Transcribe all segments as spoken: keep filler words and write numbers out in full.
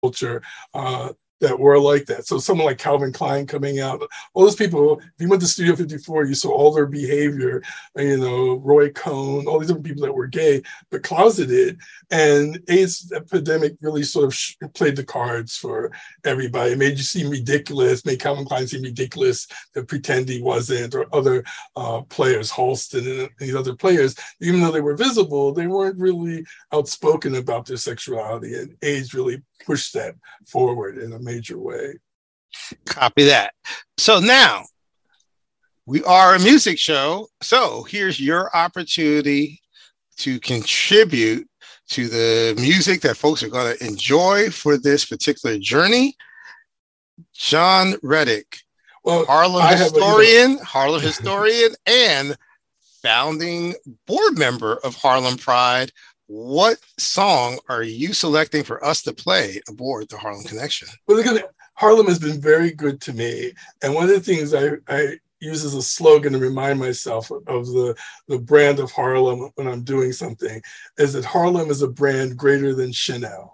culture uh, that were like that. So someone like Calvin Klein coming out, all those people, if you went to Studio fifty-four, you saw all their behavior, you know, Roy Cohn, all these different people that were gay, but closeted. And AIDS epidemic really sort of sh- played the cards for everybody. It made you seem ridiculous, made Calvin Klein seem ridiculous to pretend he wasn't, or other uh, players, Halston and these other players, even though they were visible, they weren't really outspoken about their sexuality. And AIDS really pushed that forward in a major way. Copy that. So now we are a music show. So here's your opportunity to contribute to the music that folks are going to enjoy for this particular journey. John Reddick, well, Harlem I historian, a, you know, Harlem historian, and founding board member of Harlem Pride. What song are you selecting for us to play aboard the Harlem Connection? Well, gonna, Harlem has been very good to me. And one of the things I, I use as a slogan to remind myself of the, the brand of Harlem when I'm doing something is that Harlem is a brand greater than Chanel.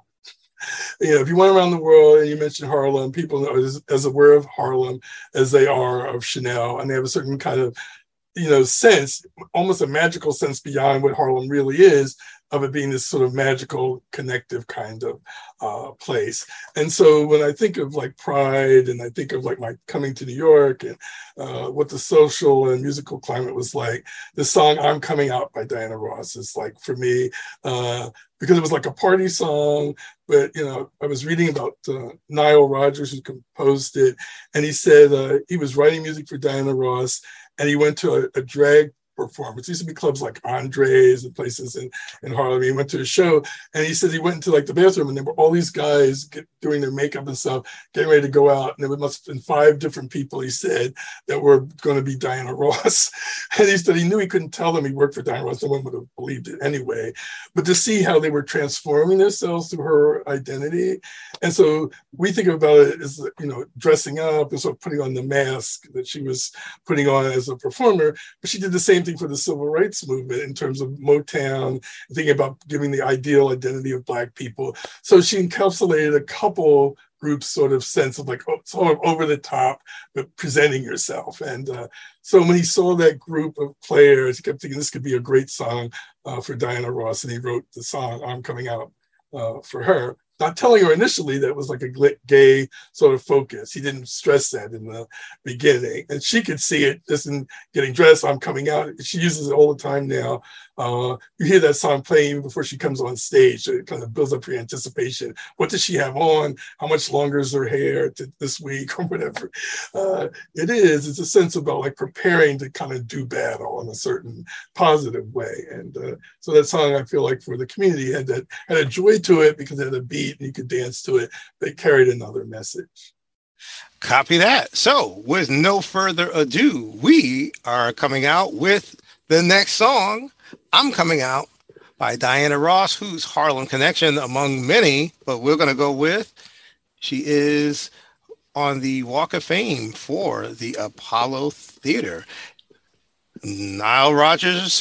You know, if you went around the world and you mentioned Harlem, people are as, as aware of Harlem as they are of Chanel, and they have a certain kind of, you know, sense, almost a magical sense beyond what Harlem really is, of it being this sort of magical, connective kind of uh, place. And so when I think of like Pride, and I think of like my coming to New York and uh, what the social and musical climate was like, the song I'm Coming Out by Diana Ross is like, for me, uh, because it was like a party song, but, you know, I was reading about uh, Nile Rodgers, who composed it, and he said uh, he was writing music for Diana Ross, and he went to a, a drag performance. There used to be clubs like Andres and places in, in Harlem. He went to a show, and he said he went into like the bathroom, and there were all these guys get, doing their makeup and stuff, getting ready to go out. And there must have been five different people, he said, that were going to be Diana Ross. And he said he knew he couldn't tell them he worked for Diana Ross. No one would have believed it anyway. But to see how they were transforming themselves through her identity. And so we think about it as, you know, dressing up and sort of putting on the mask that she was putting on as a performer. But she did the same thing for the civil rights movement in terms of Motown, thinking about giving the ideal identity of Black people. So she encapsulated a couple groups sort of sense of like, oh, sort of over the top, but presenting yourself. And uh, so when he saw that group of players, he kept thinking this could be a great song uh, for Diana Ross. And he wrote the song I'm Coming Out uh, for her. Not telling her initially that it was like a gay sort of focus. He didn't stress that in the beginning. And she could see it just in getting dressed, I'm coming out. She uses it all the time now. Uh, you hear that song playing before she comes on stage. So it kind of builds up your anticipation. What does she have on? How much longer is her hair to this week or whatever? Uh, it is. It's a sense about like preparing to kind of do battle in a certain positive way. And uh, so that song, I feel like for the community had that had a joy to it because it had a beat and you could dance to it, but it carried another message. Copy that. So with no further ado, we are coming out with the next song, I'm Coming Out by Diana Ross, who's Harlem Connection among many, but we're going to go with, she is on the Walk of Fame for the Apollo Theater. Nile Rodgers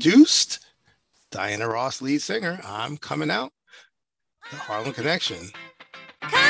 produced, Diana Ross lead singer, I'm Coming Out, the Harlem Connection.